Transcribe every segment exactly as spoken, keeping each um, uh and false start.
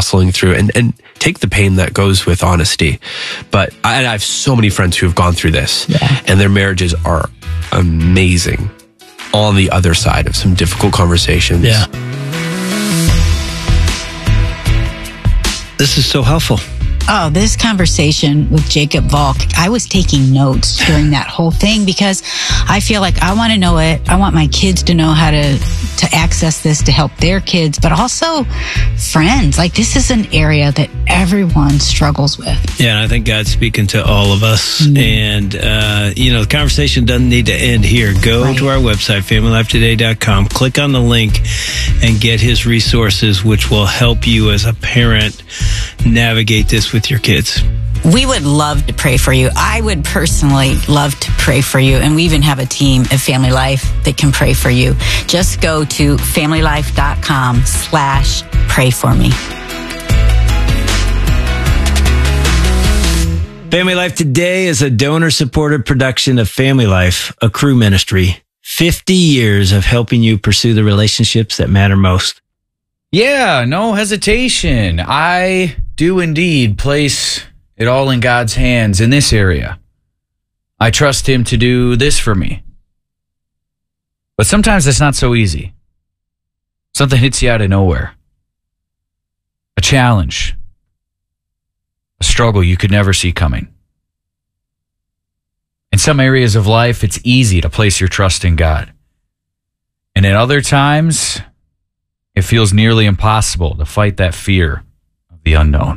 muscling through and, and take the pain that goes with honesty. But I, and I have so many friends who have gone through this, yeah. and their marriages are amazing on the other side of some difficult conversations. Yeah. This is so helpful. Oh, this conversation with Jacob Volk, I was taking notes during that whole thing because I feel like I want to know it. I want my kids to know how to, to access this to help their kids, but also friends. Like, this is an area that everyone struggles with. Yeah, and I think God's speaking to all of us. Mm-hmm. And, uh, you know, the conversation doesn't need to end here. Go right. to our website, family life today dot com, click on the link, and get his resources, which will help you as a parent navigate this with your kids. We would love to pray for you. I would personally love to pray for you. And we even have a team at Family Life that can pray for you. Just go to family life dot com slash pray for me. Family Life Today is a donor-supported production of Family Life, a Cru ministry. fifty years of helping you pursue the relationships that matter most. Yeah, no hesitation. I do indeed place it all in God's hands in this area. I trust him to do this for me. But sometimes it's not so easy. Something hits you out of nowhere. A challenge. A struggle you could never see coming. In some areas of life, it's easy to place your trust in God. And in other times, it feels nearly impossible to fight that fear of the unknown.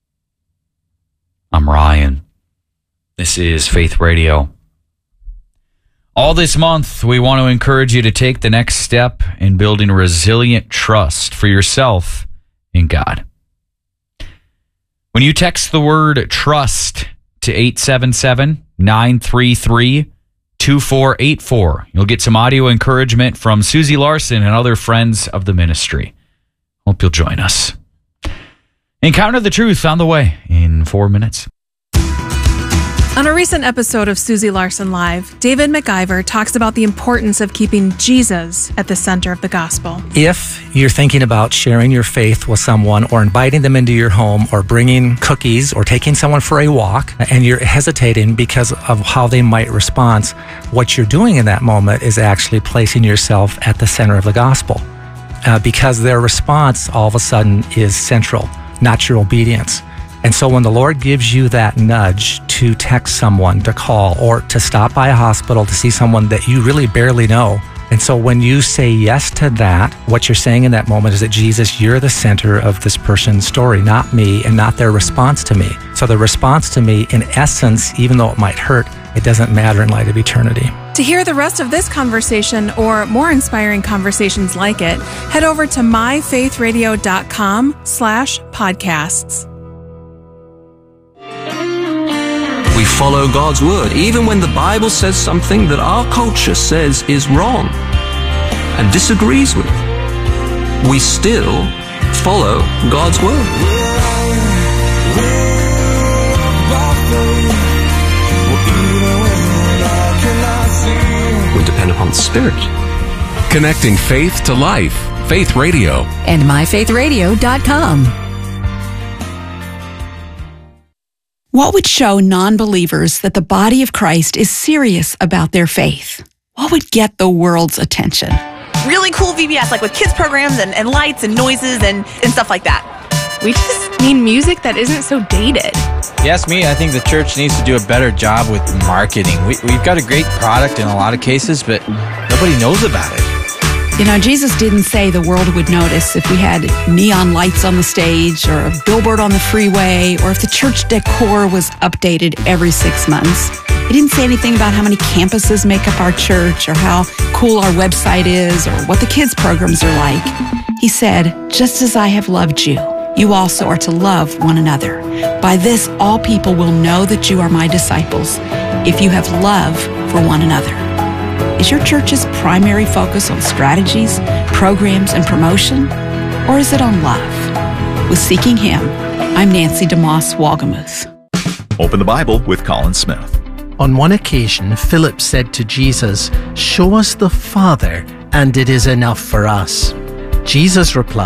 I'm Ryan. This is Faith Radio. All this month, we want to encourage you to take the next step in building a resilient trust for yourself in God. When you text the word trust to eight seven seven, nine three three, two four eight four, you'll get some audio encouragement from Susie Larson and other friends of the ministry. Hope you'll join us. Encounter the Truth on the way in four minutes. On a recent episode of Susie Larson Live, David McIver talks about the importance of keeping Jesus at the center of the gospel. If you're thinking about sharing your faith with someone or inviting them into your home or bringing cookies or taking someone for a walk and you're hesitating because of how they might respond, what you're doing in that moment is actually placing yourself at the center of the gospel uh, because their response all of a sudden is central, not your obedience. And so when the Lord gives you that nudge to text someone, to call, or to stop by a hospital to see someone that you really barely know, and so when you say yes to that, what you're saying in that moment is that, Jesus, you're the center of this person's story, not me, and not their response to me. So the response to me, in essence, even though it might hurt, it doesn't matter in light of eternity. To hear the rest of this conversation or more inspiring conversations like it, head over to my faith radio dot com slash podcasts. We follow God's word, even when the Bible says something that our culture says is wrong and disagrees with. We still follow God's word. We depend upon the Spirit. Connecting faith to life. Faith Radio. And my faith radio dot com. What would show non-believers that the body of Christ is serious about their faith? What would get the world's attention? Really cool V B S, like with kids programs and, and lights and noises and, and stuff like that. We just need music that isn't so dated. You ask me, I think the church needs to do a better job with marketing. We, we've got a great product in a lot of cases, but nobody knows about it. You know, Jesus didn't say the world would notice if we had neon lights on the stage or a billboard on the freeway or if the church decor was updated every six months. He didn't say anything about how many campuses make up our church or how cool our website is or what the kids' programs are like. He said, just as I have loved you, you also are to love one another. By this, all people will know that you are my disciples, if you have love for one another. Is your church's primary focus on strategies, programs, and promotion? Or is it on love? With Seeking Him, I'm Nancy DeMoss Wolgemuth. Open the Bible with Colin Smith. On one occasion, Philip said to Jesus, "Show us the Father, and it is enough for us." Jesus replied,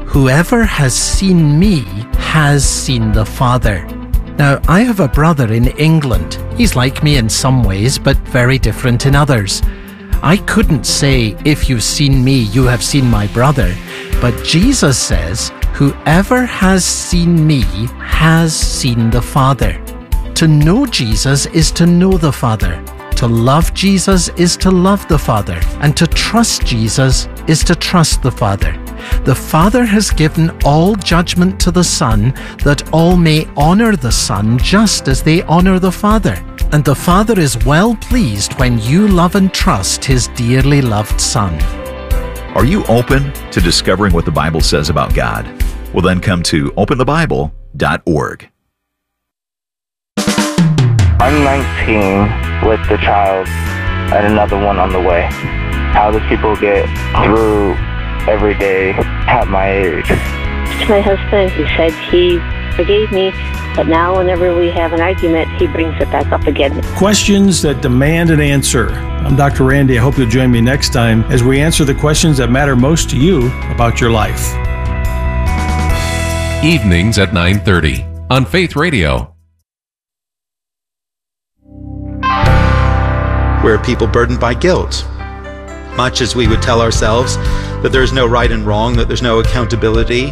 Whoever has seen me has seen the Father. Now, I have a brother in England. He's like me in some ways, but very different in others. I couldn't say, if you've seen me, you have seen my brother. But Jesus says, whoever has seen me has seen the Father. To know Jesus is to know the Father. To love Jesus is to love the Father. And to trust Jesus is to trust the Father. The Father has given all judgment to the Son, that all may honor the Son just as they honor the Father. And the Father is well pleased when you love and trust His dearly loved Son. Are you open to discovering what the Bible says about God? Well, then come to open the bible dot org. I'm nineteen with the child and another one on the way. How do people get through every day at my age? To my husband, he said he forgave me, but now whenever we have an argument, he brings it back up again. Questions that demand an answer. I'm Doctor Randy. I hope you'll join me next time as we answer the questions that matter most to you about your life. Evenings at nine thirty on Faith Radio. We're people burdened by guilt. Much as we would tell ourselves that there's no right and wrong, that there's no accountability,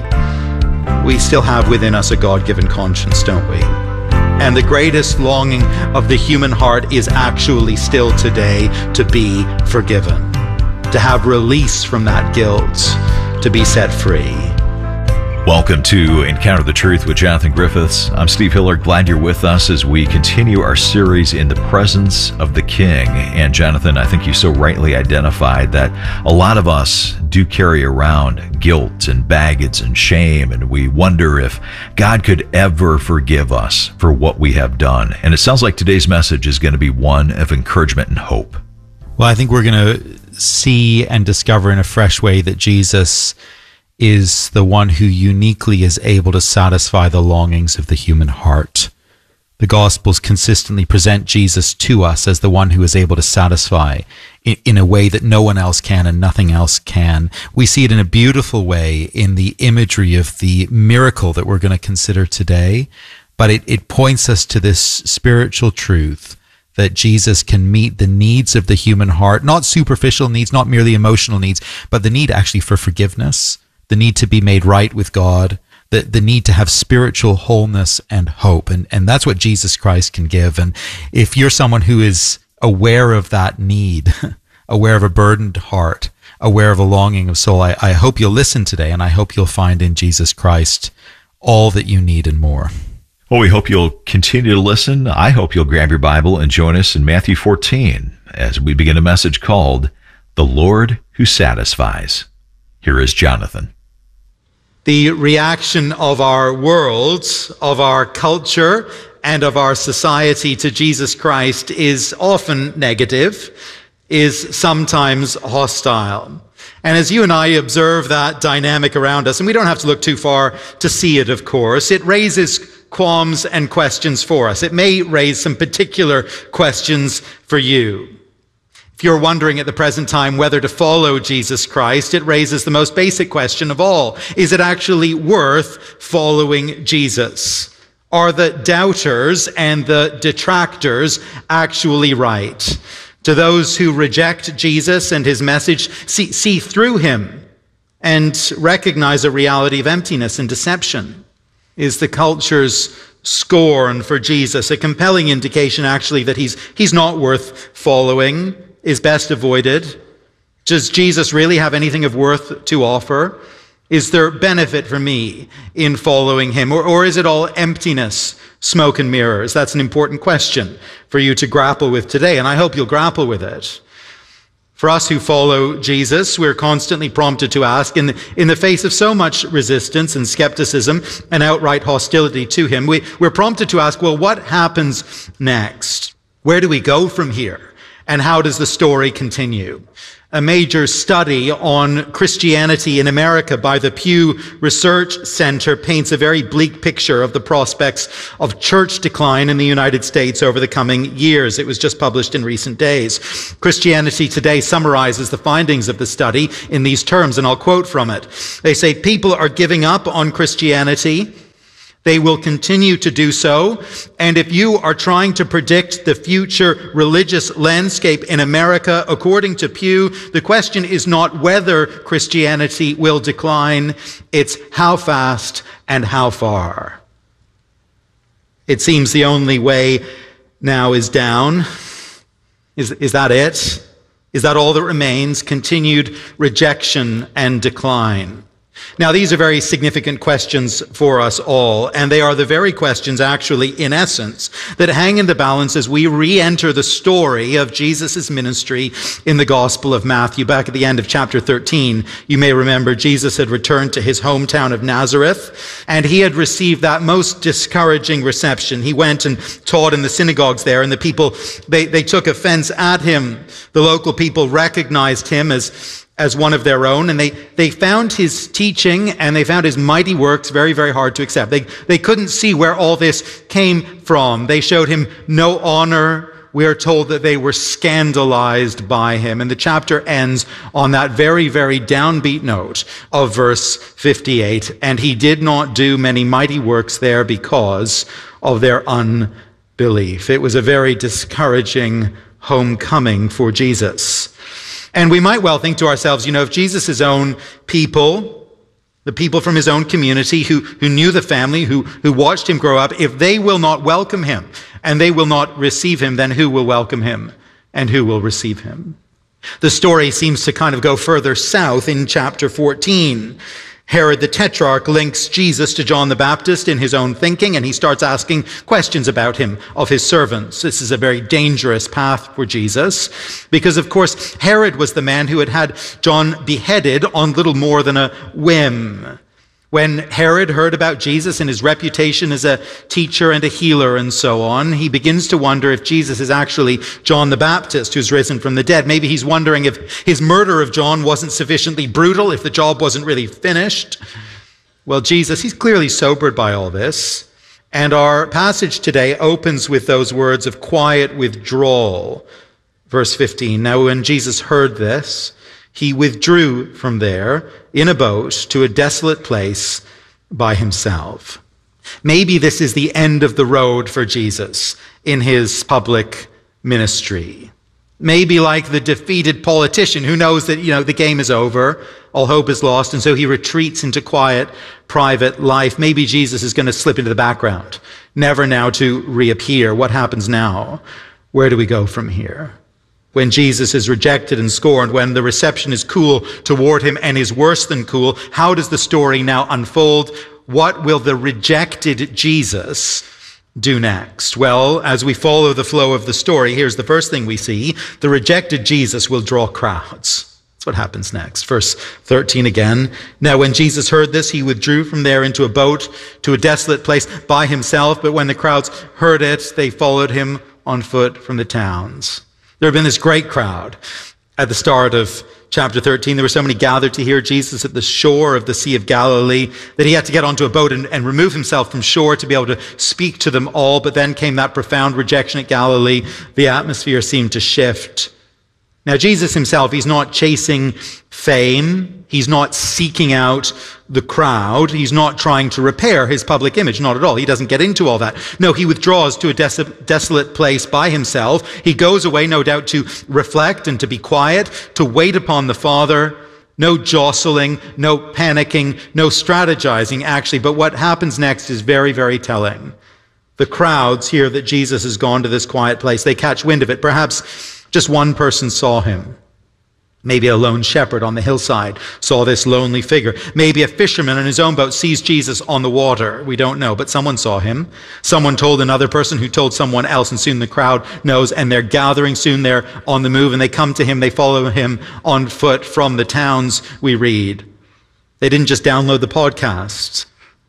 we still have within us a God-given conscience, don't we? And the greatest longing of the human heart is actually still today to be forgiven, to have release from that guilt, to be set free. Welcome to Encounter the Truth with Jonathan Griffiths. I'm Steve Hiller. Glad you're with us as we continue our series in the presence of the King. And Jonathan, I think you so rightly identified that a lot of us do carry around guilt and baggage and shame, and we wonder if God could ever forgive us for what we have done. And it sounds like today's message is going to be one of encouragement and hope. Well, I think we're going to see and discover in a fresh way that Jesus is the one who uniquely is able to satisfy the longings of the human heart. The Gospels consistently present Jesus to us as the one who is able to satisfy in, in a way that no one else can and nothing else can. We see it in a beautiful way in the imagery of the miracle that we're going to consider today, but it, it points us to this spiritual truth that Jesus can meet the needs of the human heart, not superficial needs, not merely emotional needs, but the need actually for forgiveness, the need to be made right with God, the, the need to have spiritual wholeness and hope. And, and that's what Jesus Christ can give. And if you're someone who is aware of that need, aware of a burdened heart, aware of a longing of soul, I, I hope you'll listen today, and I hope you'll find in Jesus Christ all that you need and more. Well, we hope you'll continue to listen. I hope you'll grab your Bible and join us in Matthew fourteen as we begin a message called The Lord Who Satisfies. Here is Jonathan. The reaction of our world, of our culture, and of our society to Jesus Christ is often negative, is sometimes hostile. And as you and I observe that dynamic around us, and we don't have to look too far to see it, of course, it raises qualms and questions for us. It may raise some particular questions for you. If you're wondering at the present time whether to follow Jesus Christ, it raises the most basic question of all. Is it actually worth following Jesus? Are the doubters and the detractors actually right? Do those who reject Jesus and his message see, see through him and recognize a reality of emptiness and deception? Is the culture's scorn for Jesus a compelling indication actually that he's, he's not worth following, is best avoided? Does Jesus really have anything of worth to offer? Is there benefit for me in following him? Or, or is it all emptiness, smoke and mirrors? That's an important question for you to grapple with today, and I hope you'll grapple with it. For us who follow Jesus, we're constantly prompted to ask, in the, in the face of so much resistance and skepticism and outright hostility to him, we, we're prompted to ask, well, what happens next? Where do we go from here? And how does the story continue? a major study on Christianity in America by the Pew Research Center paints a very bleak picture of the prospects of church decline in the United States over the coming years. It was just published in recent days. Christianity Today summarizes the findings of the study in these terms, and I'll quote from it. They say, people are giving up on Christianity. They will continue to do so. And if you are trying to predict the future religious landscape in America, according to Pew, the question is not whether Christianity will decline, it's how fast and how far. It seems the only way now is down. Is, is that it? Is that all that remains? Continued rejection and decline. Now, these are very significant questions for us all, and they are the very questions, actually, in essence, that hang in the balance as we re-enter the story of Jesus' ministry in the Gospel of Matthew. Back at the end of chapter thirteen, you may remember Jesus had returned to his hometown of Nazareth, and he had received that most discouraging reception. He went and taught in the synagogues there, and the people, they, they took offense at him. The local people recognized him as as one of their own, and they, they found his teaching and they found his mighty works very, very hard to accept. They, they couldn't see where all this came from. They showed him no honor. We are told that they were scandalized by him. And the chapter ends on that very, very downbeat note of verse fifty-eight. And he did not do many mighty works there because of their unbelief. It was a very discouraging homecoming for Jesus. And we might well think to ourselves, you know, if Jesus' own people, the people from his own community who, who knew the family, who, who watched him grow up, if they will not welcome him and they will not receive him, then who will welcome him and who will receive him? The story seems to kind of go further south in chapter fourteen. Herod the Tetrarch links Jesus to John the Baptist in his own thinking, and he starts asking questions about him, of his servants. This is a very dangerous path for Jesus, because of course Herod was the man who had had John beheaded on little more than a whim. When Herod heard about Jesus and his reputation as a teacher and a healer and so on, he begins to wonder if Jesus is actually John the Baptist who's risen from the dead. Maybe he's wondering if his murder of John wasn't sufficiently brutal, if the job wasn't really finished. Well, Jesus, he's clearly sobered by all this. And our passage today opens with those words of quiet withdrawal. Verse fifteen, now when Jesus heard this, he withdrew from there in a boat to a desolate place by himself. Maybe this is the end of the road for Jesus in his public ministry. Maybe like the defeated politician who knows that, you know, the game is over, all hope is lost, and so he retreats into quiet, private life. Maybe Jesus is going to slip into the background, never now to reappear. What happens now? Where do we go from here? When Jesus is rejected and scorned, when the reception is cool toward him and is worse than cool, how does the story now unfold? What will the rejected Jesus do next? Well, as we follow the flow of the story, here's the first thing we see. The rejected Jesus will draw crowds. That's what happens next. Verse thirteen again. Now, when Jesus heard this, he withdrew from there into a boat to a desolate place by himself. But when the crowds heard it, they followed him on foot from the towns. There had been this great crowd at the start of chapter thirteen. There were so many gathered to hear Jesus at the shore of the Sea of Galilee that he had to get onto a boat and, and remove himself from shore to be able to speak to them all. But then came that profound rejection at Galilee. The atmosphere seemed to shift. Now, Jesus himself, he's not chasing fame. He's not seeking out the crowd. He's not trying to repair his public image. Not at all. He doesn't get into all that. No, he withdraws to a des- desolate place by himself. He goes away, no doubt, to reflect and to be quiet, to wait upon the Father. No jostling, no panicking, no strategizing, actually. But what happens next is very, very telling. The crowds hear that Jesus has gone to this quiet place. They catch wind of it. Perhaps just one person saw him. Maybe a lone shepherd on the hillside saw this lonely figure. Maybe a fisherman in his own boat sees Jesus on the water. We don't know, but someone saw him. Someone told another person who told someone else, and soon the crowd knows, and they're gathering. Soon they're on the move, and they come to him. They follow him on foot from the towns, we read. They didn't just download the podcast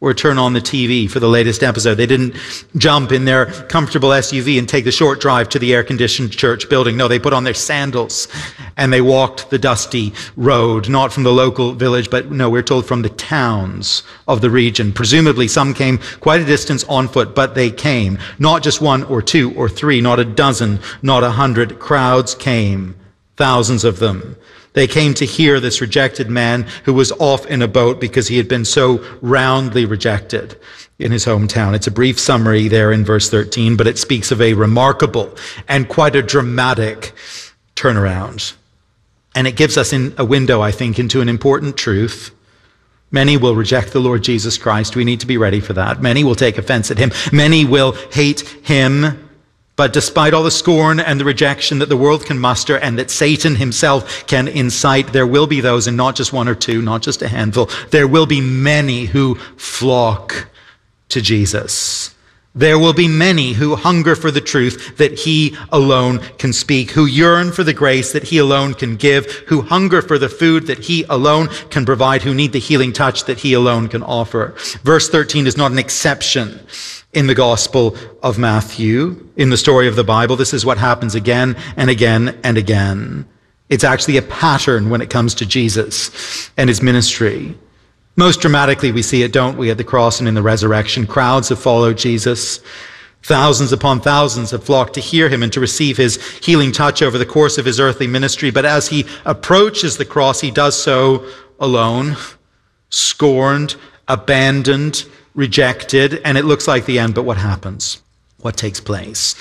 or turn on the T V for the latest episode. They didn't jump in their comfortable S U V and take the short drive to the air-conditioned church building. No, they put on their sandals and they walked the dusty road, not from the local village, but no, we're told from the towns of the region. Presumably some came quite a distance on foot, but they came. Not just one or two or three, not a dozen, not a hundred. Crowds came, thousands of them. They came to hear this rejected man who was off in a boat because he had been so roundly rejected in his hometown. It's a brief summary there in verse thirteen, but it speaks of a remarkable and quite a dramatic turnaround. And it gives us in a window, I think, into an important truth. Many will reject the Lord Jesus Christ. We need to be ready for that. Many will take offense at him. Many will hate him. But despite all the scorn and the rejection that the world can muster and that Satan himself can incite, there will be those, and not just one or two, not just a handful, there will be many who flock to Jesus. There will be many who hunger for the truth that he alone can speak, who yearn for the grace that he alone can give, who hunger for the food that he alone can provide, who need the healing touch that he alone can offer. Verse thirteen is not an exception in the Gospel of Matthew, in the story of the Bible. This is what happens again and again and again. It's actually a pattern when it comes to Jesus and his ministry. Most dramatically, we see it, don't we, at the cross and in the resurrection. Crowds have followed Jesus. Thousands upon thousands have flocked to hear him and to receive his healing touch over the course of his earthly ministry. But as he approaches the cross, he does so alone, scorned, abandoned, rejected, and it looks like the end. But what happens? What takes place?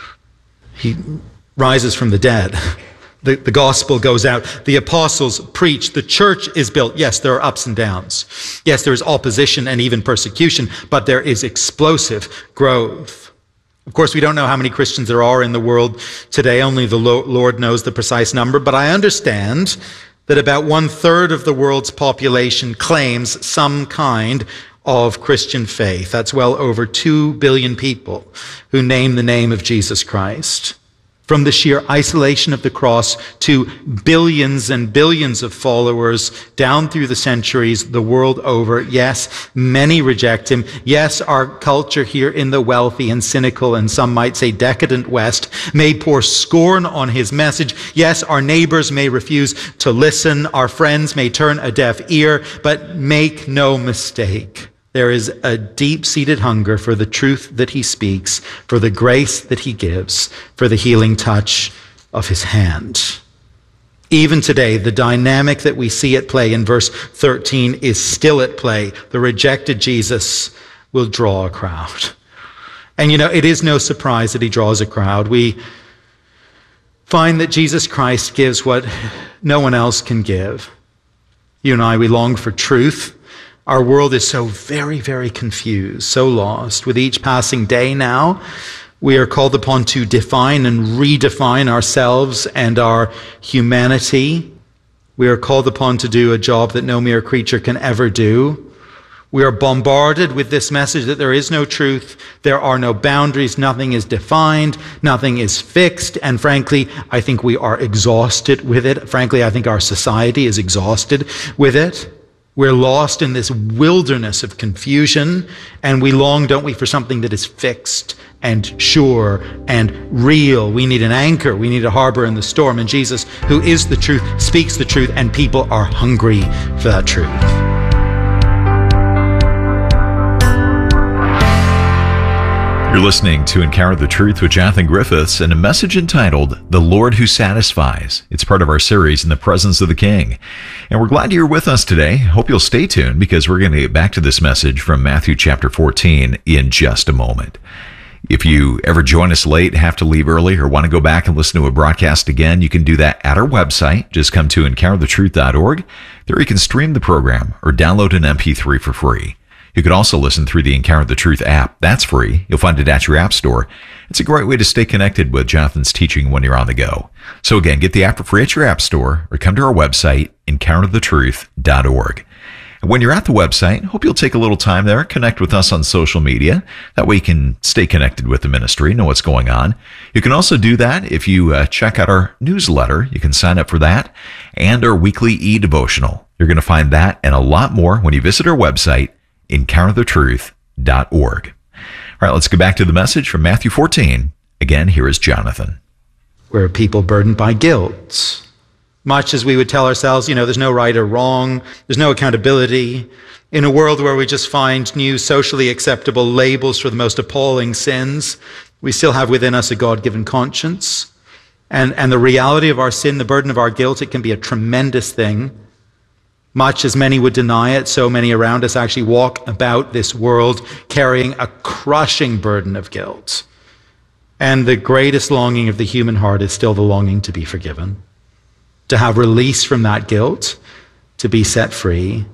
He rises from the dead. The, the gospel goes out. The apostles preach. The church is built. Yes, there are ups and downs. Yes, there is opposition and even persecution, but there is explosive growth. Of course, we don't know how many Christians there are in the world today. Only the Lord knows the precise number, but I understand that about one third of the world's population claims some kind of Christian faith. That's well over two billion people who name the name of Jesus Christ. From the sheer isolation of the cross to billions and billions of followers down through the centuries, the world over. Yes, many reject him. Yes, our culture here in the wealthy and cynical and some might say decadent West may pour scorn on his message. Yes, our neighbors may refuse to listen. Our friends may turn a deaf ear, but make no mistake. There is a deep-seated hunger for the truth that he speaks, for the grace that he gives, for the healing touch of his hand. Even today, the dynamic that we see at play in verse thirteen is still at play. The rejected Jesus will draw a crowd. And you know, it is no surprise that he draws a crowd. We find that Jesus Christ gives what no one else can give. You and I, we long for truth. Our world is so very, very confused, so lost. With each passing day now, we are called upon to define and redefine ourselves and our humanity. We are called upon to do a job that no mere creature can ever do. We are bombarded with this message that there is no truth, there are no boundaries, nothing is defined, nothing is fixed, and frankly, I think we are exhausted with it. Frankly, I think our society is exhausted with it. We're lost in this wilderness of confusion, and we long, don't we, for something that is fixed and sure and real. We need an anchor. We need a harbor in the storm. And Jesus, who is the truth, speaks the truth, and people are hungry for that truth. You're listening to Encounter the Truth with Jonathan Griffiths and a message entitled, The Lord Who Satisfies. It's part of our series, In the Presence of the King. And we're glad you're with us today. Hope you'll stay tuned because we're going to get back to this message from Matthew chapter fourteen in just a moment. If you ever join us late, have to leave early, or want to go back and listen to a broadcast again, you can do that at our website. Just come to encounter the truth dot org. There you can stream the program or download an M P three for free. You can also listen through the Encounter the Truth app. That's free. You'll find it at your app store. It's a great way to stay connected with Jonathan's teaching when you're on the go. So again, get the app for free at your app store or come to our website, encounter the truth dot org. And when you're at the website, hope you'll take a little time there, connect with us on social media. That way you can stay connected with the ministry, know what's going on. You can also do that if you uh, check out our newsletter. You can sign up for that and our weekly e-devotional. You're going to find that and a lot more when you visit our website, encounter the truth dot org. All right, let's go back to the message from Matthew fourteen. Again, here is Jonathan. We're a people burdened by guilt. Much as we would tell ourselves, you know, there's no right or wrong, there's no accountability. In a world where we just find new socially acceptable labels for the most appalling sins, we still have within us a God-given conscience. And, and the reality of our sin, the burden of our guilt, it can be a tremendous thing. Much as many would deny it, so many around us actually walk about this world carrying a crushing burden of guilt. And the greatest longing of the human heart is still the longing to be forgiven, to have release from that guilt, to be set free.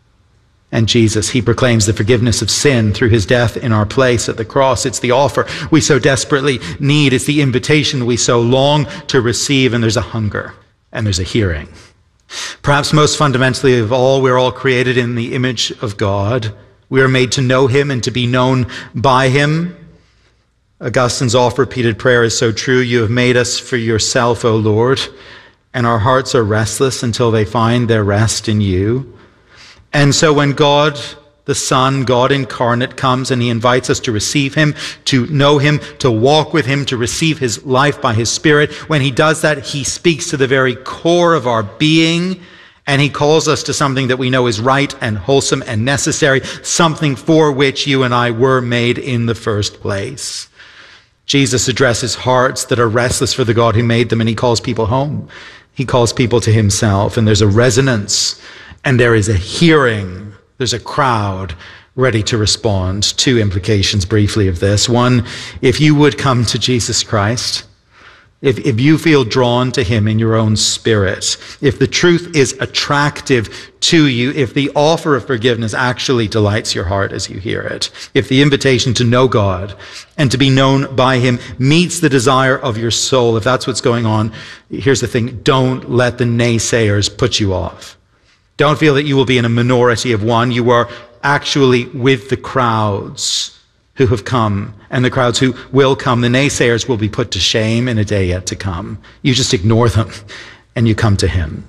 And Jesus, he proclaims the forgiveness of sin through his death in our place at the cross. It's the offer we so desperately need. It's the invitation we so long to receive. And there's a hunger and there's a hearing. Perhaps most fundamentally of all, we're all created in the image of God. We are made to know him and to be known by him. Augustine's oft-repeated prayer is so true. You have made us for yourself, O Lord, and our hearts are restless until they find their rest in you. And so when God, the Son, God incarnate, comes and he invites us to receive him, to know him, to walk with him, to receive his life by his Spirit, when he does that, he speaks to the very core of our being, and he calls us to something that we know is right and wholesome and necessary, something for which you and I were made in the first place. Jesus addresses hearts that are restless for the God who made them, and he calls people home. He calls people to himself, and there's a resonance, and there is a hearing. There's a crowd ready to respond. Two implications briefly of this. One, if you would come to Jesus Christ, if, if you feel drawn to him in your own spirit, if the truth is attractive to you, if the offer of forgiveness actually delights your heart as you hear it, if the invitation to know God and to be known by him meets the desire of your soul, if that's what's going on, here's the thing, don't let the naysayers put you off. Don't feel that you will be in a minority of one. You are actually with the crowds who have come and the crowds who will come. The naysayers will be put to shame in a day yet to come. You just ignore them and you come to him.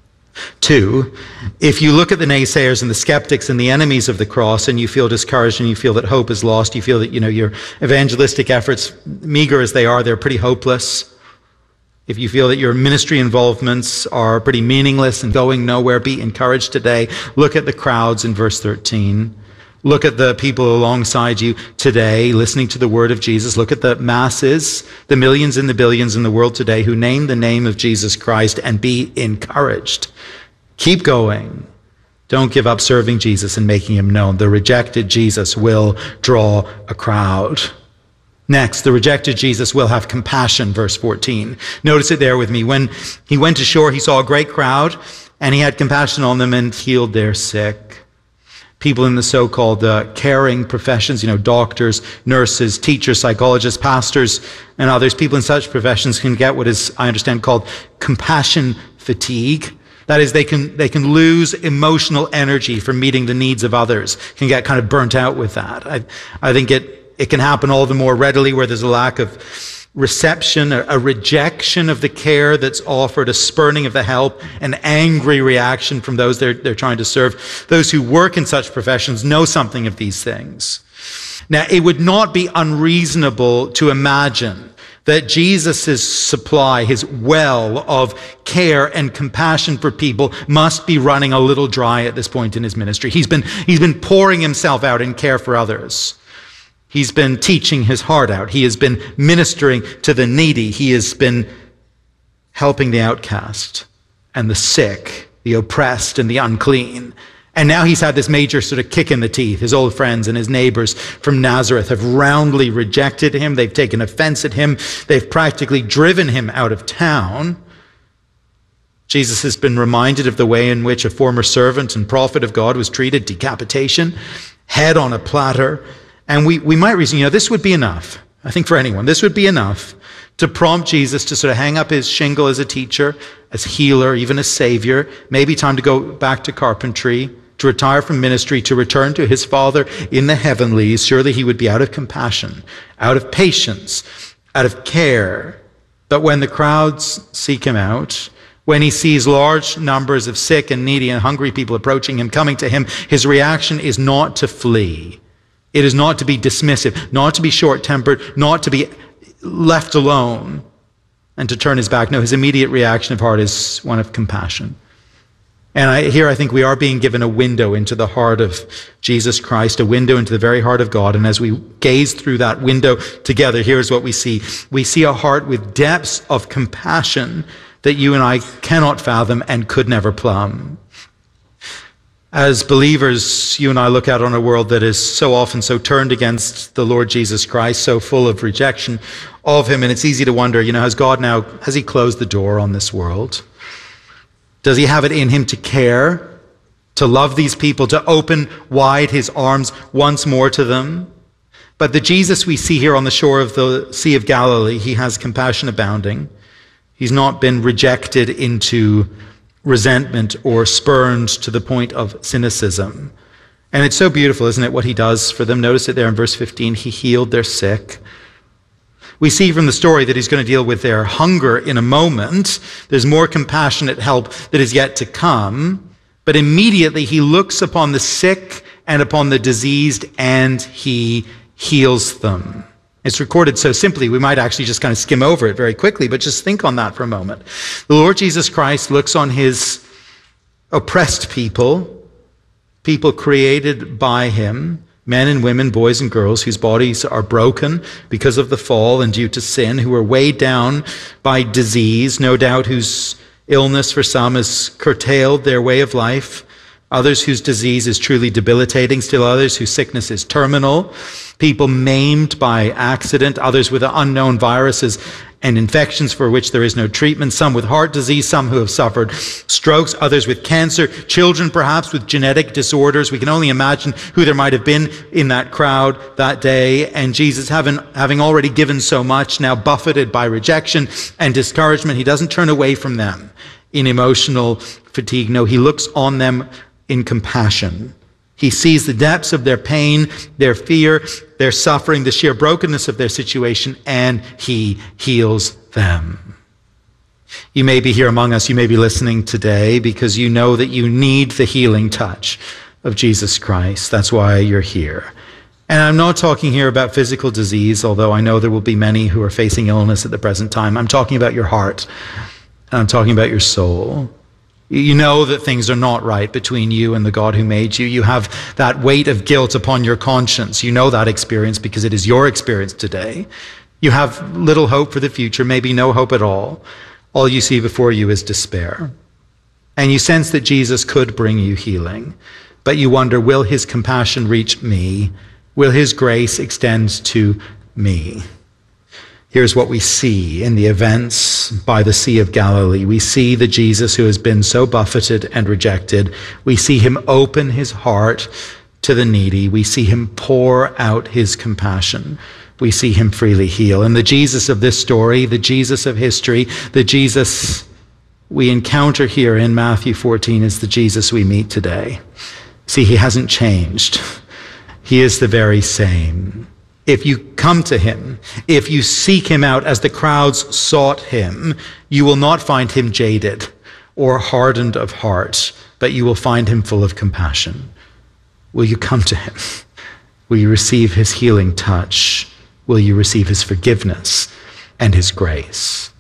Two, if you look at the naysayers and the skeptics and the enemies of the cross and you feel discouraged and you feel that hope is lost, you feel that, you know, your evangelistic efforts, meager as they are, they're pretty hopeless. If you feel that your ministry involvements are pretty meaningless and going nowhere, be encouraged today. Look at the crowds in verse thirteen. Look at the people alongside you today, listening to the word of Jesus. Look at the masses, the millions and the billions in the world today who name the name of Jesus Christ, and be encouraged. Keep going. Don't give up serving Jesus and making him known. The rejected Jesus will draw a crowd. Next, the rejected Jesus will have compassion, verse fourteen. Notice it there with me. When he went ashore, he saw a great crowd, and he had compassion on them and healed their sick. People in the so-called uh, caring professions, you know, doctors, nurses, teachers, psychologists, pastors, and others, people in such professions can get what is, I understand, called compassion fatigue. That is, they can they can lose emotional energy from meeting the needs of others, can get kind of burnt out with that. I, I think it It can happen all the more readily where there's a lack of reception, a, a rejection of the care that's offered, a spurning of the help, an angry reaction from those they're, they're trying to serve. Those who work in such professions know something of these things. Now, it would not be unreasonable to imagine that Jesus' supply, his well of care and compassion for people, must be running a little dry at this point in his ministry. He's been, he's been pouring himself out in care for others. He's been teaching his heart out. He has been ministering to the needy. He has been helping the outcast and the sick, the oppressed and the unclean. And now he's had this major sort of kick in the teeth. His old friends and his neighbors from Nazareth have roundly rejected him. They've taken offense at him. They've practically driven him out of town. Jesus has been reminded of the way in which a former servant and prophet of God was treated, decapitation, head on a platter. And we, we might reason, you know, this would be enough. I think for anyone, this would be enough to prompt Jesus to sort of hang up his shingle as a teacher, as healer, even as savior. Maybe time to go back to carpentry, to retire from ministry, to return to his Father in the heavenlies. Surely he would be out of compassion, out of patience, out of care. But when the crowds seek him out, When he sees large numbers of sick and needy and hungry people approaching him, coming to him, his reaction is not to flee. It is not to be dismissive, not to be short-tempered, not to be left alone and to turn his back. No, his immediate reaction of heart is one of compassion. And I, here I think we are being given a window into the heart of Jesus Christ, a window into the very heart of God. And as we gaze through that window together, here's what we see. We see a heart with depths of compassion that you and I cannot fathom and could never plumb. As believers, you and I look out on a world that is so often so turned against the Lord Jesus Christ, so full of rejection of him. And it's easy to wonder, you know, has God now, has he closed the door on this world? Does he have it in him to care, to love these people, to open wide his arms once more to them? But the Jesus we see here on the shore of the Sea of Galilee, he has compassion abounding. He's not been rejected into resentment or spurned to the point of cynicism. And it's so beautiful, isn't it, what he does for them? Notice it there in verse fifteen. He healed their sick. We see from the story that he's going to deal with their hunger in a moment. There's more compassionate help that is yet to come. But immediately he looks upon the sick and upon the diseased and he heals them. It's recorded so simply, we might actually just kind of skim over it very quickly, but just think on that for a moment. The Lord Jesus Christ looks on his oppressed people, people created by him, men and women, boys and girls, whose bodies are broken because of the fall and due to sin, who are weighed down by disease, no doubt whose illness for some has curtailed their way of life, others whose disease is truly debilitating, still others whose sickness is terminal, people maimed by accident, others with unknown viruses and infections for which there is no treatment, some with heart disease, some who have suffered strokes, others with cancer, children perhaps with genetic disorders. We can only imagine who there might have been in that crowd that day. And Jesus, having, having already given so much, now buffeted by rejection and discouragement, he doesn't turn away from them in emotional fatigue. No, he looks on them in compassion. He sees the depths of their pain, their fear, their suffering, the sheer brokenness of their situation, and he heals them. You may be here among us, you may be listening today because you know that you need the healing touch of Jesus Christ. That's why you're here. And I'm not talking here about physical disease, although I know there will be many who are facing illness at the present time. I'm talking about your heart. I'm talking about your soul. You know that things are not right between you and the God who made you. You have that weight of guilt upon your conscience. You know that experience because it is your experience today. You have little hope for the future, maybe no hope at all. All you see before you is despair. And you sense that Jesus could bring you healing. But you wonder, will his compassion reach me? Will his grace extend to me? Here's what we see in the events by the Sea of Galilee. We see the Jesus who has been so buffeted and rejected. We see him open his heart to the needy. We see him pour out his compassion. We see him freely heal. And the Jesus of this story, the Jesus of history, the Jesus we encounter here in Matthew fourteen is the Jesus we meet today. See, he hasn't changed. He is the very same. If you come to him, if you seek him out as the crowds sought him, you will not find him jaded or hardened of heart, but you will find him full of compassion. Will you come to him? Will you receive his healing touch? Will you receive his forgiveness and his grace?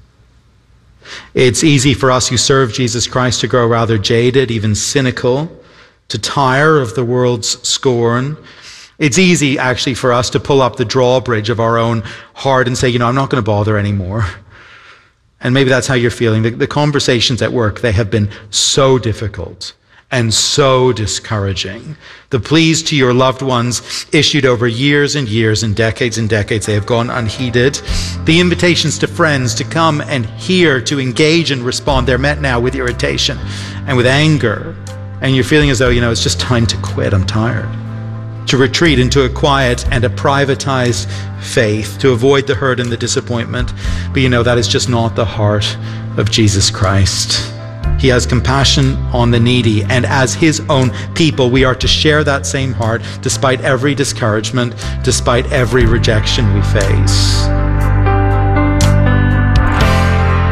It's easy for us who serve Jesus Christ to grow rather jaded, even cynical, to tire of the world's scorn. It's easy, actually, for us to pull up the drawbridge of our own heart and say, you know, I'm not going to bother anymore. And maybe that's how you're feeling. The, the conversations at work, they have been so difficult and so discouraging. The pleas to your loved ones issued over years and years and decades and decades, they have gone unheeded. The invitations to friends to come and hear, to engage and respond, they're met now with irritation and with anger. And you're feeling as though, you know, it's just time to quit. I'm tired. To retreat into a quiet and a privatized faith, to avoid the hurt and the disappointment. But you know, that is just not the heart of Jesus Christ. He has compassion on the needy, and as his own people, we are to share that same heart despite every discouragement, despite every rejection we face.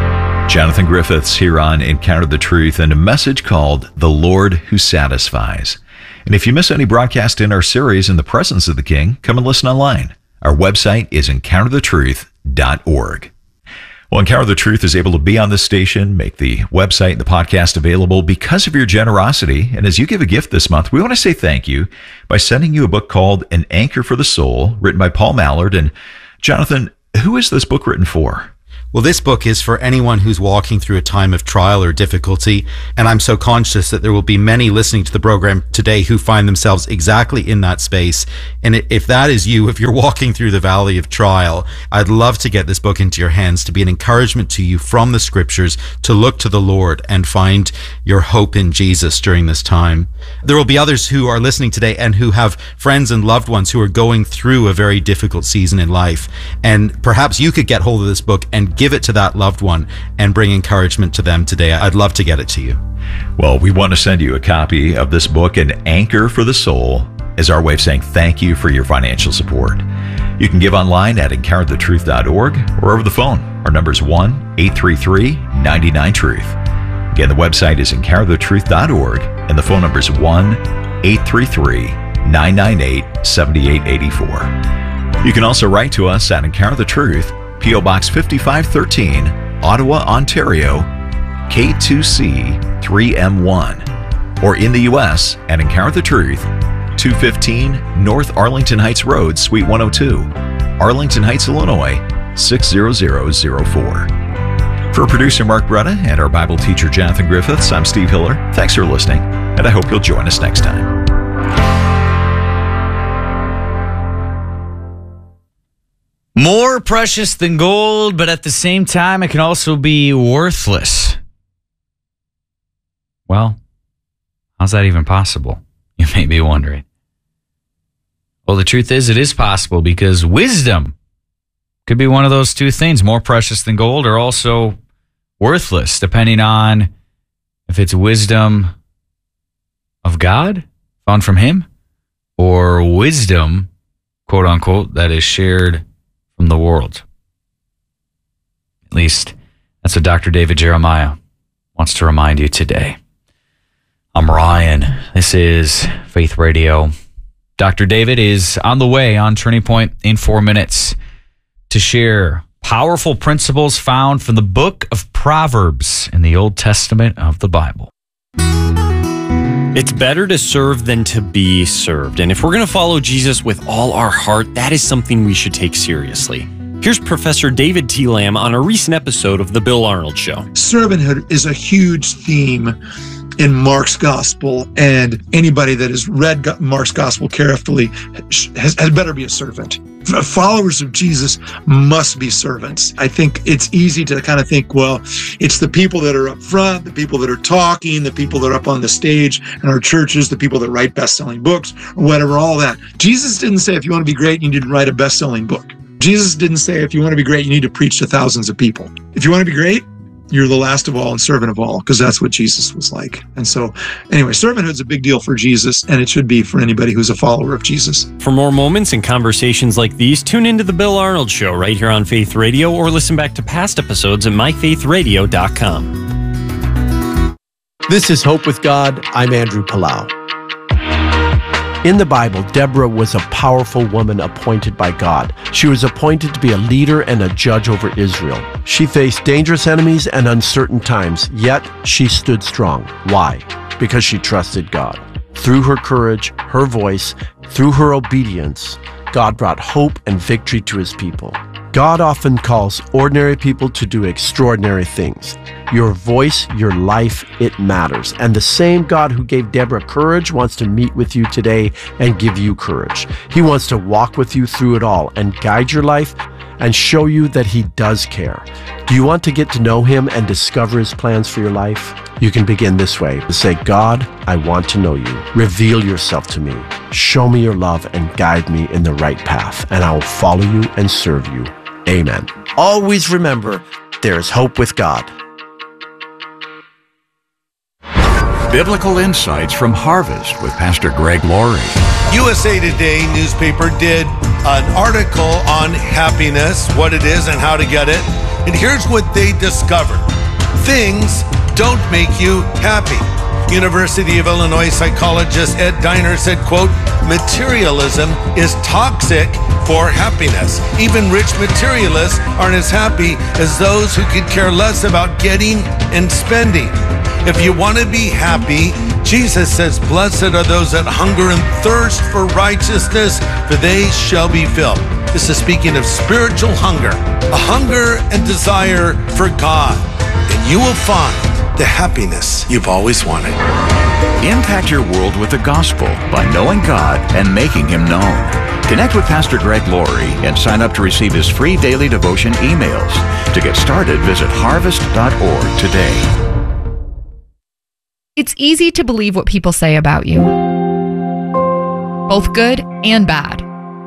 Jonathan Griffiths here on Encounter the Truth, and a message called The Lord Who Satisfies. And if you miss any broadcast in our series In the Presence of the King, come and listen online. Our website is encounter the truth dot org. Well, Encounter the Truth is able to be on this station, make the website and the podcast available because of your generosity. And as you give a gift this month, we want to say thank you by sending you a book called An Anchor for the Soul, written by Paul Mallard. And Jonathan, who is this book written for? Well, this book is for anyone who's walking through a time of trial or difficulty, and I'm so conscious that there will be many listening to the program today who find themselves exactly in that space. And if that is you, if you're walking through the valley of trial, I'd love to get this book into your hands to be an encouragement to you from the scriptures to look to the Lord and find your hope in Jesus during this time. There will be others who are listening today and who have friends and loved ones who are going through a very difficult season in life, and perhaps you could get hold of this book and give it to that loved one and bring encouragement to them today. I'd love to get it to you. Well, we want to send you a copy of this book, An Anchor for the Soul, as our way of saying thank you for your financial support. You can give online at encounter the truth dot org or over the phone. Our number is one eight three three, nine nine, truth. Again, the website is encounter the truth dot org and the phone number is one eight three three, nine nine eight, seven eight eight four. You can also write to us at Encounter the Truth, P O Box fifty-five thirteen, Ottawa, Ontario, K two C three M one, or in the U S at Encounter the Truth, two fifteen North Arlington Heights Road, Suite one oh two, Arlington Heights, Illinois, six zero zero zero four. For producer Mark Bretta and our Bible teacher Jonathan Griffiths, I'm Steve Hiller. Thanks for listening, and I hope you'll join us next time. More precious than gold, but at the same time, it can also be worthless. Well, how's that even possible? You may be wondering. Well, the truth is, it is possible because wisdom could be one of those two things, more precious than gold or also worthless, depending on if it's wisdom of God, found from Him, or wisdom, quote unquote, that is shared from the world. At least that's what Doctor David Jeremiah wants to remind you today. I'm Ryan. This is Faith Radio. Doctor David is on the way on Turning Point in four minutes to share powerful principles found from the book of Proverbs in the Old Testament of the Bible. It's better to serve than to be served. And if we're going to follow Jesus with all our heart, that is something we should take seriously. Here's Professor David T. Lamb on a recent episode of The Bill Arnold Show. Servanthood is a huge theme in Mark's gospel, and anybody that has read Mark's gospel carefully has, has better be a servant. Followers of Jesus must be servants. I think it's easy to kind of think, well, it's the people that are up front, the people that are talking, the people that are up on the stage in our churches, the people that write best-selling books, or whatever, all that. Jesus didn't say if you want to be great, you need to write a best-selling book. Jesus didn't say if you want to be great, you need to preach to thousands of people. If you want to be great, you're the last of all and servant of all, because that's what Jesus was like. And so, anyway, servanthood's a big deal for Jesus, and it should be for anybody who's a follower of Jesus. For more moments and conversations like these, tune into The Bill Arnold Show right here on Faith Radio, or listen back to past episodes at my faith radio dot com. This is Hope with God. I'm Andrew Palau. In the Bible, Deborah was a powerful woman appointed by God. She was appointed to be a leader and a judge over Israel. She faced dangerous enemies and uncertain times, yet she stood strong. Why? Because she trusted God. Through her courage, her voice, through her obedience, God brought hope and victory to His people. God often calls ordinary people to do extraordinary things. Your voice, your life, it matters. And the same God who gave Deborah courage wants to meet with you today and give you courage. He wants to walk with you through it all and guide your life and show you that He does care. Do you want to get to know Him and discover His plans for your life? You can begin this way. Say, God, I want to know You. Reveal Yourself to me. Show me Your love and guide me in the right path, and I will follow You and serve You. Amen. Always remember, there is hope with God. Biblical Insights from Harvest with Pastor Greg Laurie. U S A Today newspaper did an article on happiness, what it is and how to get it. And here's what they discovered. Things don't make you happy. University of Illinois psychologist Ed Diner said, quote, materialism is toxic for happiness. Even rich materialists aren't as happy as those who could care less about getting and spending. If you want to be happy, Jesus says, blessed are those that hunger and thirst for righteousness, for they shall be filled. This is speaking of spiritual hunger, a hunger and desire for God, and you will find the happiness you've always wanted. Impact your world with the gospel by knowing God and making Him known. Connect with Pastor Greg Laurie and sign up to receive his free daily devotion emails. To get started, visit harvest dot org today. It's easy to believe what people say about you, both good and bad.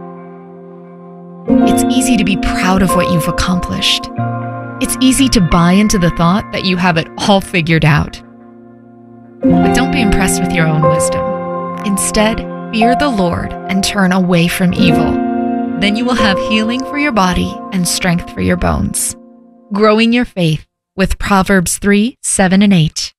It's easy to be proud of what you've accomplished. It's easy to buy into the thought that you have it all figured out. But don't be impressed with your own wisdom. Instead, fear the Lord and turn away from evil. Then you will have healing for your body and strength for your bones. Growing your faith with Proverbs three, seven, and eight.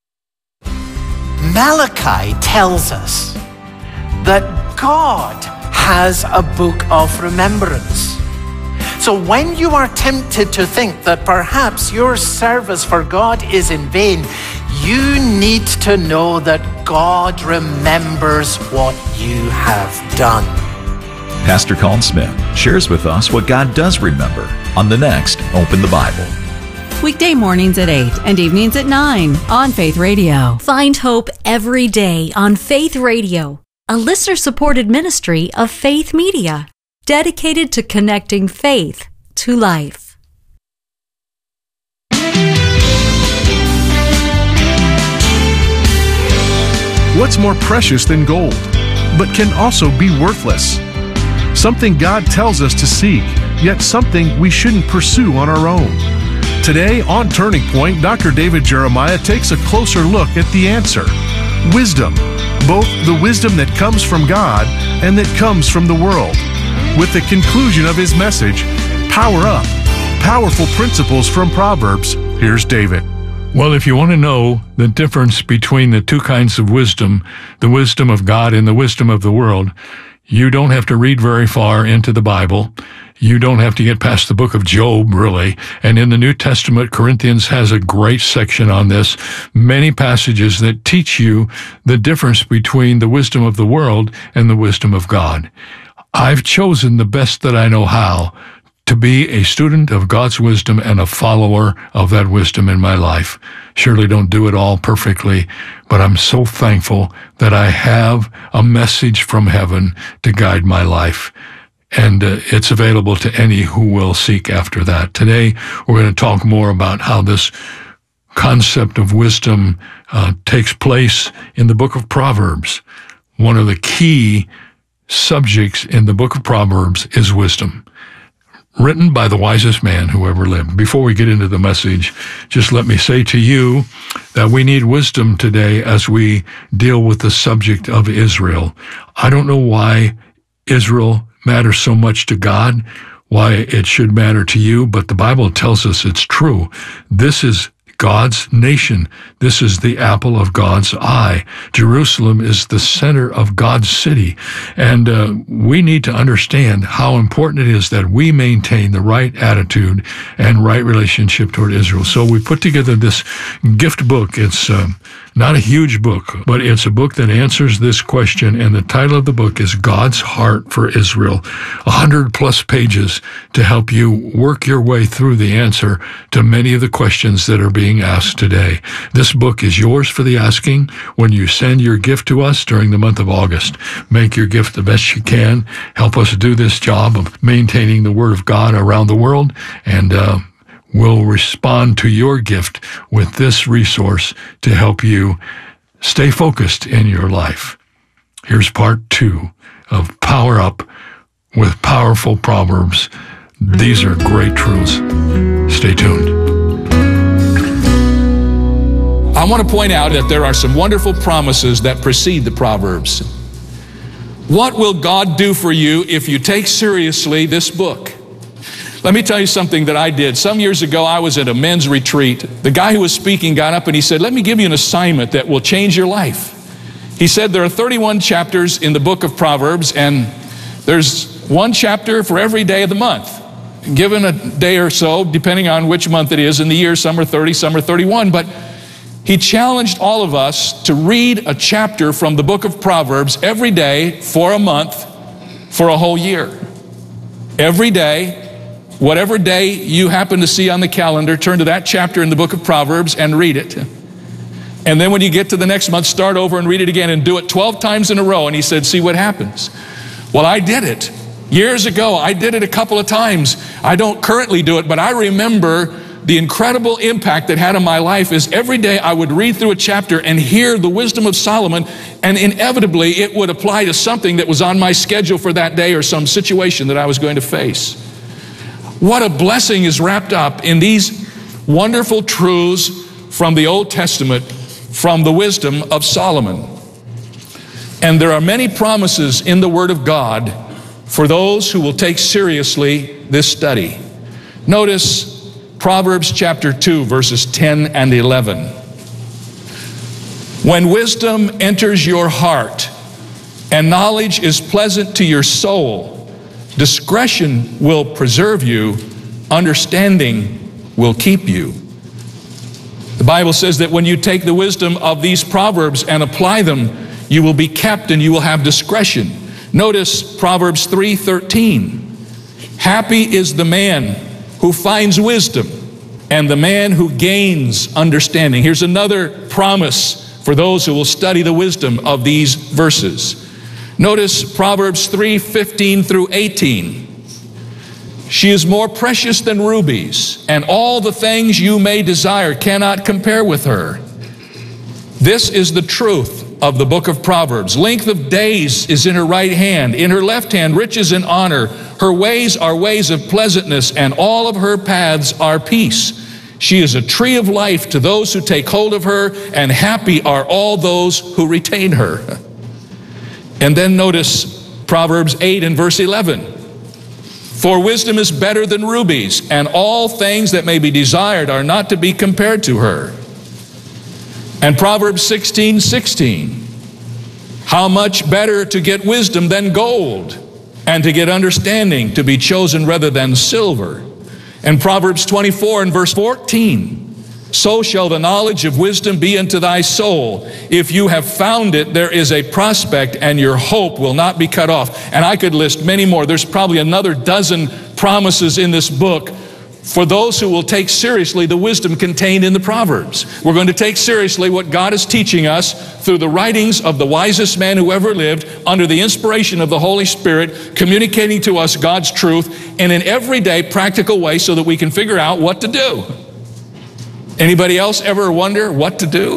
Malachi tells us that God has a book of remembrance. So when you are tempted to think that perhaps your service for God is in vain, you need to know that God remembers what you have done. Pastor Colin Smith shares with us what God does remember on the next Open the Bible. Weekday mornings at eight and evenings at nine on Faith Radio. Find hope every day on Faith Radio, a listener-supported ministry of Faith Media, dedicated to connecting faith to life. What's more precious than gold, but can also be worthless? Something God tells us to seek, yet something we shouldn't pursue on our own. Today on Turning Point, Doctor David Jeremiah takes a closer look at the answer. Wisdom, both the wisdom that comes from God and that comes from the world. With the conclusion of his message, Power Up, Powerful Principles from Proverbs, here's David. Well, if you want to know the difference between the two kinds of wisdom, the wisdom of God and the wisdom of the world, you don't have to read very far into the Bible. You don't have to get past the book of Job, really. And in the New Testament, Corinthians has a great section on this. Many passages that teach you the difference between the wisdom of the world and the wisdom of God. I've chosen the best that I know how to be a student of God's wisdom and a follower of that wisdom in my life. Surely don't do it all perfectly, but I'm so thankful that I have a message from heaven to guide my life. And uh, it's available to any who will seek after that. Today, we're going to talk more about how this concept of wisdom uh, takes place in the book of Proverbs. One of the key subjects in the book of Proverbs is wisdom, written by the wisest man who ever lived. Before we get into the message, just let me say to you that we need wisdom today as we deal with the subject of Israel. I don't know why Israel matters so much to God, why it should matter to you, but the Bible tells us it's true. This is God's nation. This is the apple of God's eye. Jerusalem is the center of God's city. And uh, we need to understand how important it is that we maintain the right attitude and right relationship toward Israel. So we put together this gift book. It's um, not a huge book, but it's a book that answers this question. And the title of the book is God's Heart for Israel. A hundred plus pages to help you work your way through the answer to many of the questions that are being asked today. This book is yours for the asking when you send your gift to us during the month of August. Make your gift the best you can. Help us do this job of maintaining the Word of God around the world, and uh, we'll respond to your gift with this resource to help you stay focused in your life. Here's part two of Power Up with Powerful Proverbs. These are great truths. Stay tuned. I want to point out that there are some wonderful promises that precede the Proverbs. What will God do for you if you take seriously this book? Let me tell you something that I did. Some years ago, I was at a men's retreat. The guy who was speaking got up and he said, let me give you an assignment that will change your life. He said there are thirty-one chapters in the book of Proverbs, and there's one chapter for every day of the month. Given a day or so, depending on which month it is in the year, some are thirty, some are thirty-one, but he challenged all of us to read a chapter from the book of Proverbs every day for a month for a whole year. Every day, whatever day you happen to see on the calendar, turn to that chapter in the book of Proverbs and read it. And then when you get to the next month, start over and read it again and do it twelve times in a row. And he said, see what happens. Well, I did it. Years ago, I did it a couple of times. I don't currently do it, but I remember the incredible impact that had on my life is every day I would read through a chapter and hear the wisdom of Solomon, and inevitably it would apply to something that was on my schedule for that day or some situation that I was going to face. What a blessing is wrapped up in these wonderful truths from the Old Testament, from the wisdom of Solomon. And there are many promises in the Word of God for those who will take seriously this study. Notice Proverbs chapter two, verses ten and eleven. When wisdom enters your heart and knowledge is pleasant to your soul, discretion will preserve you, understanding will keep you. The Bible says that when you take the wisdom of these proverbs and apply them, you will be kept and you will have discretion. Notice Proverbs three thirteen. Happy is the man who finds wisdom and the man who gains understanding. Here's another promise for those who will study the wisdom of these verses. Notice Proverbs three fifteen through eighteen. She is more precious than rubies, and all the things you may desire cannot compare with her. This is the truth of the book of Proverbs. Length of days is in her right hand, in her left hand riches and honor. Her ways are ways of pleasantness, and all of her paths are peace. She is a tree of life to those who take hold of her, and happy are all those who retain her. And then notice Proverbs eight and verse eleven. For wisdom is better than rubies, and all things that may be desired are not to be compared to her. And Proverbs sixteen sixteen. How much better to get wisdom than gold, and to get understanding to be chosen rather than silver. And Proverbs twenty-four and verse fourteen. So shall the knowledge of wisdom be unto thy soul. If you have found it, there is a prospect, and your hope will not be cut off. And I could list many more. There's probably another dozen promises in this book for those who will take seriously the wisdom contained in the Proverbs. We're going to take seriously what God is teaching us through the writings of the wisest man who ever lived, under the inspiration of the Holy Spirit, communicating to us God's truth in an everyday practical way so that we can figure out what to do. Anybody else ever wonder what to do?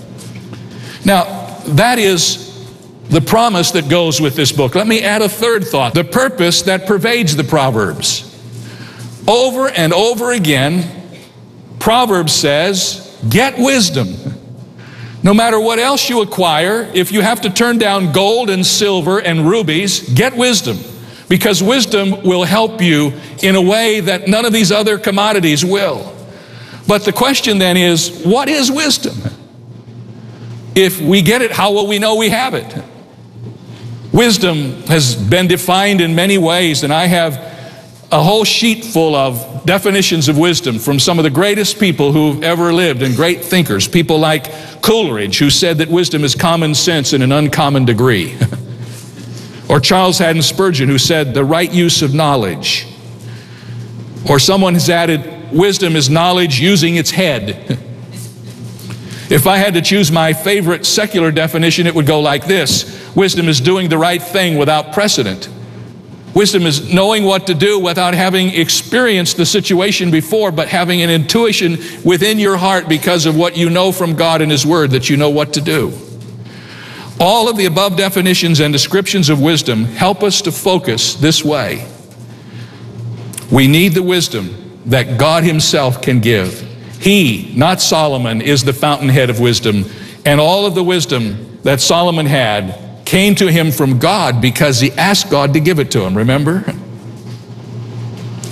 Now, that is the promise that goes with this book. Let me add a third thought. The purpose that pervades the Proverbs. Over and over again, Proverbs says, get wisdom. No matter what else you acquire, if you have to turn down gold and silver and rubies, get wisdom. Because wisdom will help you in a way that none of these other commodities will. But the question then is, what is wisdom? If we get it, how will we know we have it? Wisdom has been defined in many ways, and I have a whole sheet full of definitions of wisdom from some of the greatest people who've ever lived and great thinkers. People like Coleridge, who said that wisdom is common sense in an uncommon degree. Or Charles Haddon Spurgeon, who said the right use of knowledge. Or someone has added, wisdom is knowledge using its head. If I had to choose my favorite secular definition, it would go like this. Wisdom is doing the right thing without precedent. Wisdom is knowing what to do without having experienced the situation before, but having an intuition within your heart because of what you know from God and His Word, that you know what to do. All of the above definitions and descriptions of wisdom help us to focus this way. We need the wisdom that God Himself can give. He, not Solomon, is the fountainhead of wisdom, and all of the wisdom that Solomon had came to him from God because he asked God to give it to him, remember?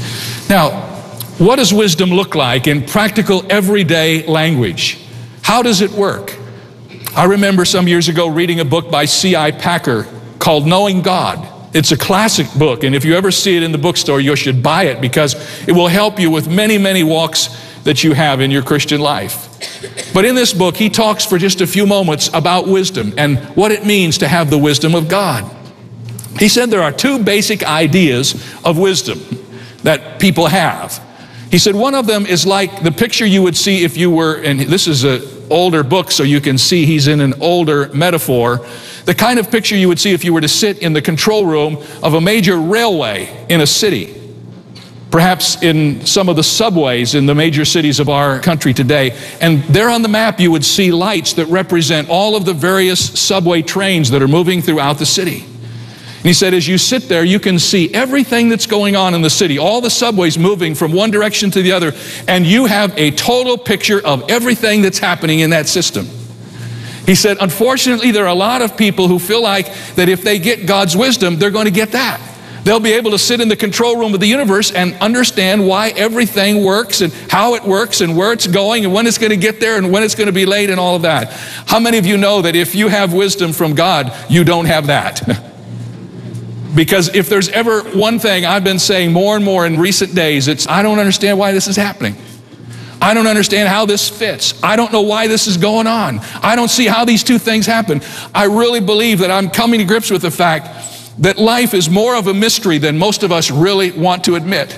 Now, what does wisdom look like in practical, everyday language? How does it work? I remember some years ago reading a book by C I Packer called Knowing God. It's a classic book, and if you ever see it in the bookstore, you should buy it because it will help you with many, many walks that you have in your Christian life. But in this book, he talks for just a few moments about wisdom and what it means to have the wisdom of God. He said there are two basic ideas of wisdom that people have. He said one of them is like the picture you would see if you were, and this is an older book so you can see he's in an older metaphor, the kind of picture you would see if you were to sit in the control room of a major railway in a city. Perhaps in some of the subways in the major cities of our country today. And there on the map you would see lights that represent all of the various subway trains that are moving throughout the city. And he said, as you sit there, you can see everything that's going on in the city, all the subways moving from one direction to the other, and you have a total picture of everything that's happening in that system. He said, unfortunately, there are a lot of people who feel like that if they get God's wisdom, they're going to get that. They'll be able to sit in the control room of the universe and understand why everything works and how it works and where it's going and when it's going to get there and when it's going to be late and all of that. How many of you know that if you have wisdom from God, you don't have that? Because if there's ever one thing I've been saying more and more in recent days, it's I don't understand why this is happening. I don't understand how this fits. I don't know why this is going on. I don't see how these two things happen. I really believe that I'm coming to grips with the fact that life is more of a mystery than most of us really want to admit.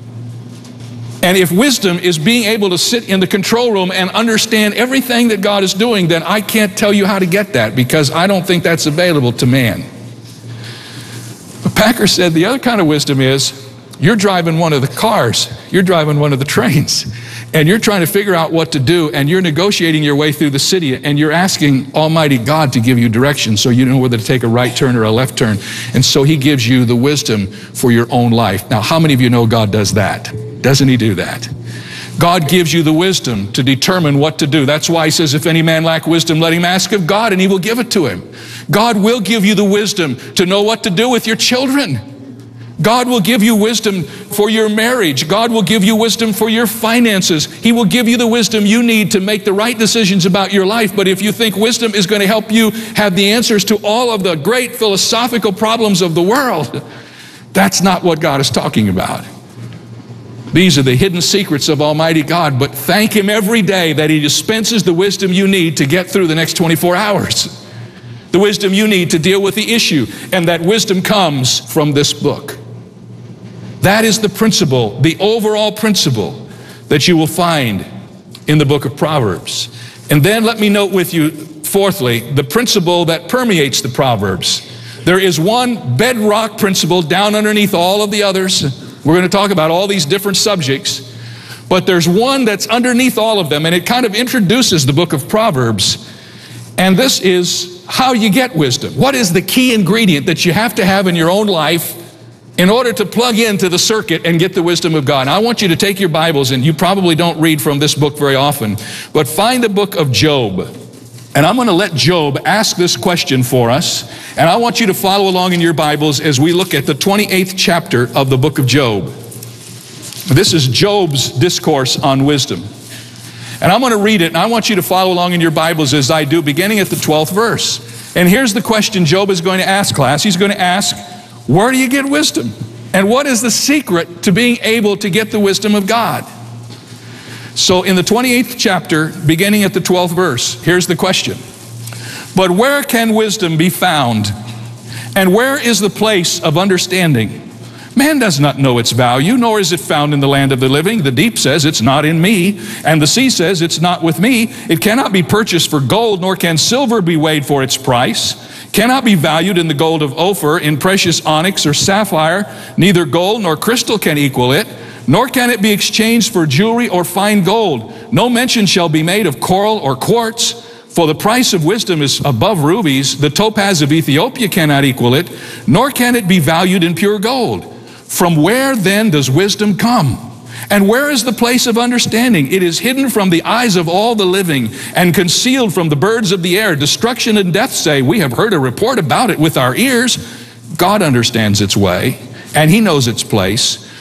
And if wisdom is being able to sit in the control room and understand everything that God is doing, then I can't tell you how to get that because I don't think that's available to man. But Packer said the other kind of wisdom is you're driving one of the cars, you're driving one of the trains, and you're trying to figure out what to do, and you're negotiating your way through the city, and you're asking Almighty God to give you direction so you know whether to take a right turn or a left turn. And so he gives you the wisdom for your own life. Now, how many of you know God does that? Doesn't he do that? God gives you the wisdom to determine what to do. That's why he says, if any man lack wisdom, let him ask of God, and he will give it to him. God will give you the wisdom to know what to do with your children. God will give you wisdom for your marriage. God will give you wisdom for your finances. He will give you the wisdom you need to make the right decisions about your life. But if you think wisdom is going to help you have the answers to all of the great philosophical problems of the world, that's not what God is talking about. These are the hidden secrets of Almighty God, but thank him every day that he dispenses the wisdom you need to get through the next twenty-four hours. The wisdom you need to deal with the issue, and that wisdom comes from this book. That is the principle, the overall principle that you will find in the book of Proverbs. And then let me note with you, fourthly, the principle that permeates the Proverbs. There is one bedrock principle down underneath all of the others. We're going to talk about all these different subjects, but there's one that's underneath all of them, and it kind of introduces the book of Proverbs. And this is how you get wisdom. What is the key ingredient that you have to have in your own life in order to plug into the circuit and get the wisdom of God? Now, I want you to take your Bibles, and you probably don't read from this book very often, but find the book of Job. And I'm going to let Job ask this question for us. And I want you to follow along in your Bibles as we look at the twenty-eighth chapter of the book of Job. This is Job's discourse on wisdom. And I'm going to read it, and I want you to follow along in your Bibles as I do, beginning at the twelfth verse. And here's the question Job is going to ask, class. He's going to ask, where do you get wisdom? And what is the secret to being able to get the wisdom of God? So in the twenty-eighth chapter, beginning at the twelfth verse, here's the question. But where can wisdom be found? And where is the place of understanding? Man does not know its value, nor is it found in the land of the living. The deep says, it's not in me, and the sea says, it's not with me. It cannot be purchased for gold, nor can silver be weighed for its price. Cannot be valued in the gold of Ophir, in precious onyx or sapphire. Neither gold nor crystal can equal it, nor can it be exchanged for jewelry or fine gold. No mention shall be made of coral or quartz, for the price of wisdom is above rubies. The topaz of Ethiopia cannot equal it, nor can it be valued in pure gold. From where then does wisdom come? And where is the place of understanding? It is hidden from the eyes of all the living and concealed from the birds of the air. Destruction and death say, we have heard a report about it with our ears. God understands its way, and he knows its place.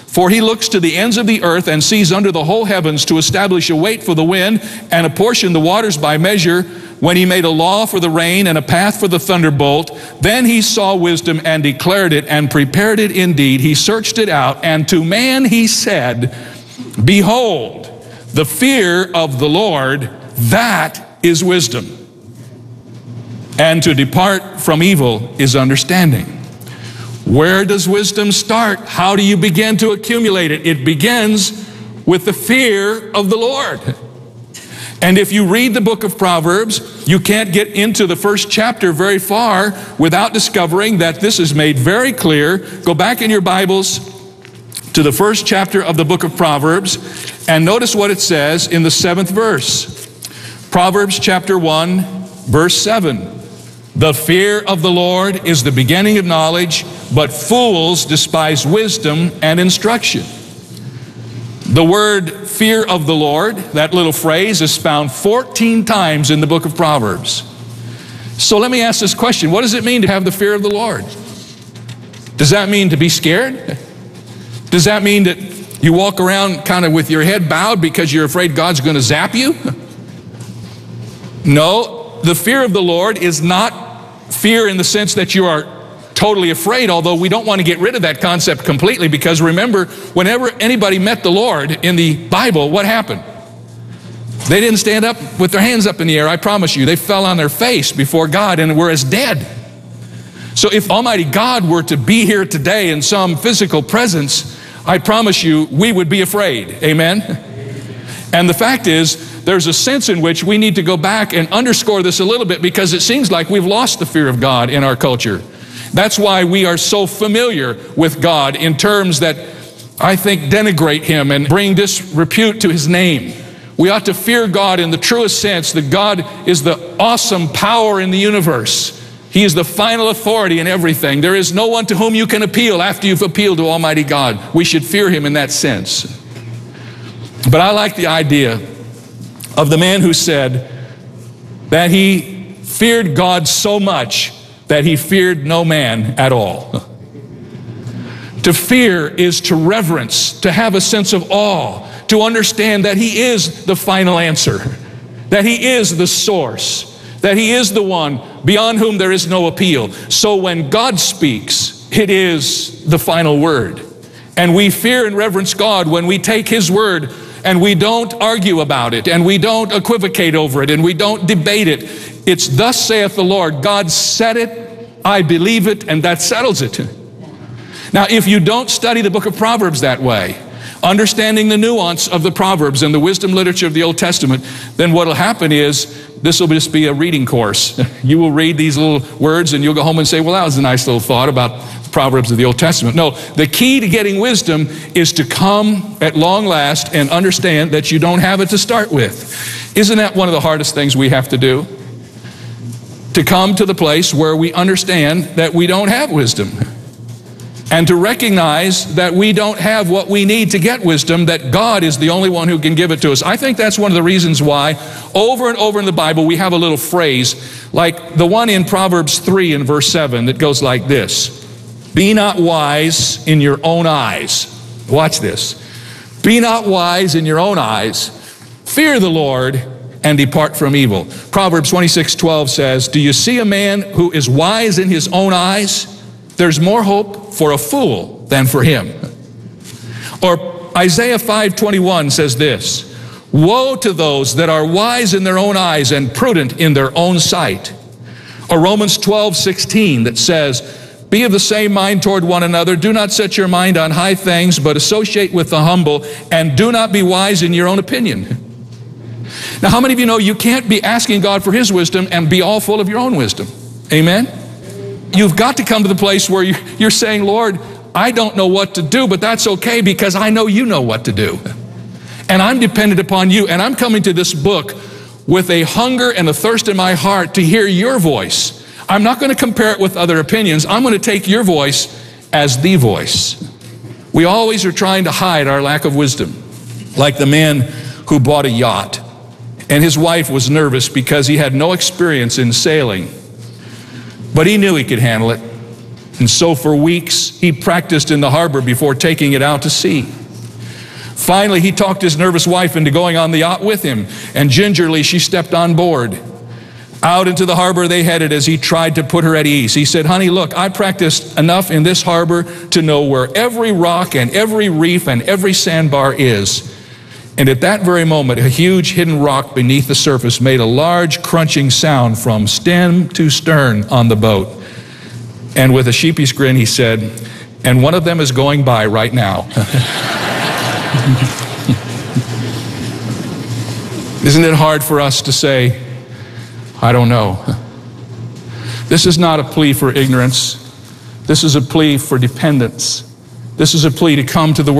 For he looks to the ends of the earth and sees under the whole heavens to establish a weight for the wind and apportion the waters by measure, when he made a law for the rain and a path for the thunderbolt. Then he saw wisdom and declared it and prepared it indeed. He searched it out, and to man he said, behold, the fear of the Lord, that is wisdom. And to depart from evil is understanding. Where does wisdom start? How do you begin to accumulate it? It begins with the fear of the Lord. And if you read the book of Proverbs, you can't get into the first chapter very far without discovering that this is made very clear. Go back in your Bibles to the first chapter of the book of Proverbs and notice what it says in the seventh verse. Proverbs chapter one, verse seven. The fear of the Lord is the beginning of knowledge, but fools despise wisdom and instruction. The word fear of the Lord, that little phrase, is found fourteen times in the book of Proverbs. So let me ask this question. What does it mean to have the fear of the Lord? Does that mean to be scared? Does that mean that you walk around kind of with your head bowed because you're afraid God's going to zap you? No, the fear of the Lord is not fear in the sense that you are totally afraid, although we don't want to get rid of that concept completely, because remember, whenever anybody met the Lord in the Bible, what happened? They didn't stand up with their hands up in the air, I promise you. They fell on their face before God and were as dead. So if Almighty God were to be here today in some physical presence, I promise you we would be afraid. Amen? And the fact is, there's a sense in which we need to go back and underscore this a little bit, because it seems like we've lost the fear of God in our culture. That's why we are so familiar with God in terms that I think denigrate Him and bring disrepute to His name. We ought to fear God in the truest sense, that God is the awesome power in the universe. He is the final authority in everything. There is no one to whom you can appeal after you've appealed to Almighty God. We should fear Him in that sense. But I like the idea of the man who said that he feared God so much that he feared no man at all. To fear is to reverence, to have a sense of awe, to understand that He is the final answer, that He is the source, that He is the one beyond whom there is no appeal. So when God speaks, it is the final word. And we fear and reverence God when we take His word and we don't argue about it, and we don't equivocate over it, and we don't debate it. It's thus saith the Lord. God said it, I believe it, and that settles it. Now, if you don't study the book of Proverbs that way, understanding the nuance of the Proverbs and the wisdom literature of the Old Testament, then what will happen is this will just be a reading course. You will read these little words and you'll go home and say, well, that was a nice little thought about the Proverbs of the Old Testament. No, the key to getting wisdom is to come at long last and understand that you don't have it to start with. Isn't that one of the hardest things we have to do? To come to the place where we understand that we don't have wisdom, and to recognize that we don't have what we need to get wisdom, that God is the only one who can give it to us. I think that's one of the reasons why over and over in the Bible we have a little phrase like the one in Proverbs three and verse seven that goes like this: be not wise in your own eyes. Watch this. Be not wise in your own eyes. Fear the Lord and depart from evil. Proverbs twenty-six twelve says, do you see a man who is wise in his own eyes? There's more hope for a fool than for him. Or Isaiah five twenty-one says this: woe to those that are wise in their own eyes and prudent in their own sight. Or Romans twelve sixteen that says, be of the same mind toward one another. Do not set your mind on high things, but associate with the humble, and do not be wise in your own opinion. Now, how many of you know you can't be asking God for His wisdom and be all full of your own wisdom? Amen? You've got to come to the place where you're saying, Lord, I don't know what to do, but that's okay because I know You know what to do. And I'm dependent upon You, and I'm coming to this book with a hunger and a thirst in my heart to hear Your voice. I'm not going to compare it with other opinions. I'm going to take Your voice as the voice. We always are trying to hide our lack of wisdom, like the man who bought a yacht, and his wife was nervous because he had no experience in sailing. But he knew he could handle it. And so for weeks, he practiced in the harbor before taking it out to sea. Finally, he talked his nervous wife into going on the yacht with him, and gingerly she stepped on board. Out into the harbor they headed as he tried to put her at ease. He said, "Honey, look, I practiced enough in this harbor to know where every rock and every reef and every sandbar is." And at that very moment, a huge hidden rock beneath the surface made a large crunching sound from stem to stern on the boat. And with a sheepish grin, he said, "And one of them is going by right now." Isn't it hard for us to say, "I don't know"? This is not a plea for ignorance. This is a plea for dependence. This is a plea to come to the Word